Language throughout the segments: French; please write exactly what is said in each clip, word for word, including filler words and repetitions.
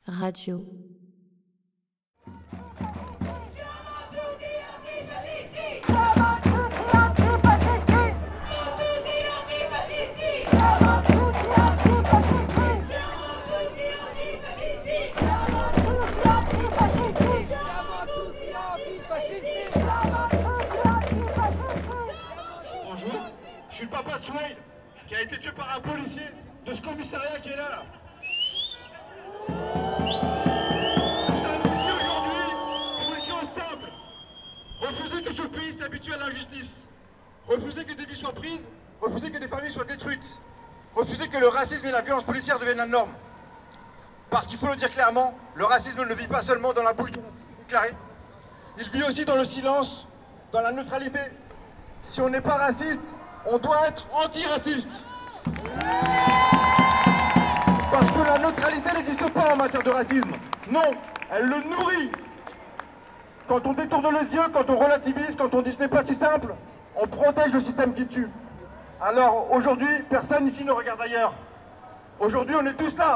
Radio. Bonjour, je suis le papa de Souhail, qui a été tué par un policier de ce commissariat qui est là, là. Nous sommes ici aujourd'hui pour une chose simple. Refuser que ce pays s'habitue à l'injustice. Refuser que des vies soient prises. Refuser que des familles soient détruites. Refuser que le racisme et la violence policière deviennent la norme. Parce qu'il faut le dire clairement, le racisme ne vit pas seulement dans la bouche déclarée. Il vit aussi dans le silence, dans la neutralité. Si on n'est pas raciste, on doit être anti-raciste. Parce que la neutralité n'existe pas en matière de racisme. Non, elle le nourrit. Quand on détourne les yeux, quand on relativise, quand on dit ce n'est pas si simple, on protège le système qui tue. Alors aujourd'hui, personne ici ne regarde ailleurs. Aujourd'hui, on est tous là.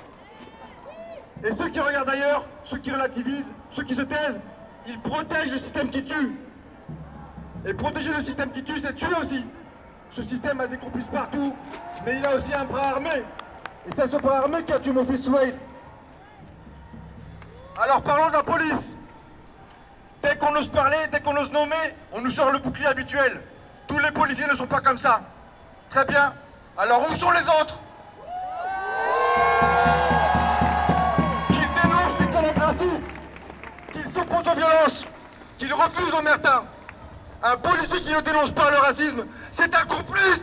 Et ceux qui regardent ailleurs, ceux qui relativisent, ceux qui se taisent, ils protègent le système qui tue. Et protéger le système qui tue, c'est tuer aussi. Ce système a des complices partout, mais il a aussi un bras armé. Et c'est ce bras armé qui a tué mon fils Souhail. Alors parlons de la police. Dès qu'on ose parler, dès qu'on ose nommer, on nous sort le bouclier habituel. Tous les policiers ne sont pas comme ça. Très bien. Alors où sont les autres? Qu'ils dénoncent les collègues racistes, qu'ils s'opposent aux violences, qu'ils refusent l'omerta. Un policier qui ne dénonce pas le racisme, c'est un complice.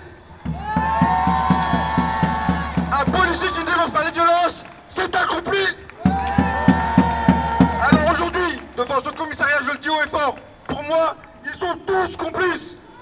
Un policier qui ne dénonce pas les violences, c'est un complice. Alors aujourd'hui, devant ce commissariat, je le dis haut et fort, pour moi, ils sont tous complices.